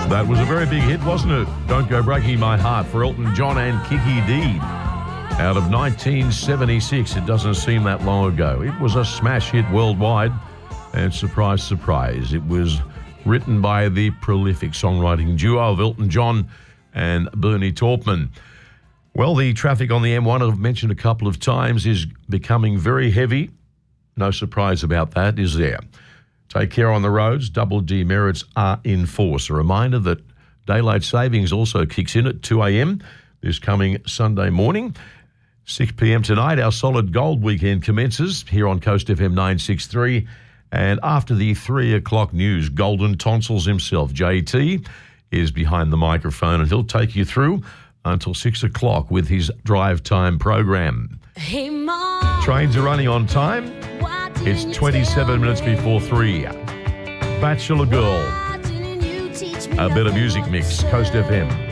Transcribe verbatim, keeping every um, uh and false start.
That was a very big hit, wasn't it? Don't Go Breaking My Heart for Elton John and Kiki Dee. Out of nineteen seventy-six, it doesn't seem that long ago. It was a smash hit worldwide. And surprise, surprise, it was written by the prolific songwriting duo of Elton John and Bernie Taupman. Well, the traffic on the M one, I've mentioned a couple of times, is becoming very heavy. No surprise about that, is there? Take care on the roads. Double demerits are in force. A reminder that daylight savings also kicks in at two a.m. this coming Sunday morning. six p.m. tonight, our Solid Gold weekend commences here on Coast F M nine sixty-three. And after the three o'clock news, Golden Tonsils himself, J T, is behind the microphone, and he'll take you through until six o'clock with his drive time program. Hey, Mom, trains are running on time. It's twenty-seven minutes before three. Bachelor Girl. A bit of music mix, Coast F M.